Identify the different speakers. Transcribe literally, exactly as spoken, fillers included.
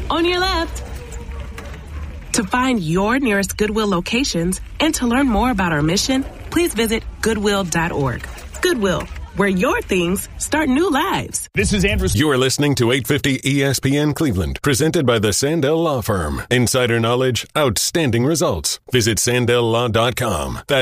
Speaker 1: On your left. To find your nearest Goodwill locations and to learn more about our mission, please visit goodwill dot org. Goodwill, where your things start new lives.
Speaker 2: This is Andrew.
Speaker 3: You're listening to eight fifty E S P N Cleveland, presented by the Sandell Law Firm. Insider knowledge, outstanding results. Visit sandell law dot com. That's